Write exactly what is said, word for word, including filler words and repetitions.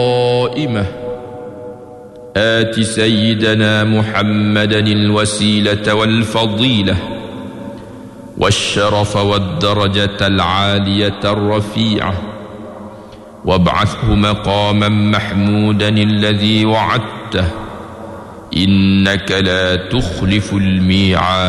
قائمة آت سيدنا محمدا الوسيلة والفضيلة والشرف والدرجة العالية الرفيعة وابعثه مقاما محمودا الذي وعدته إنك لا تخلف الميعاد.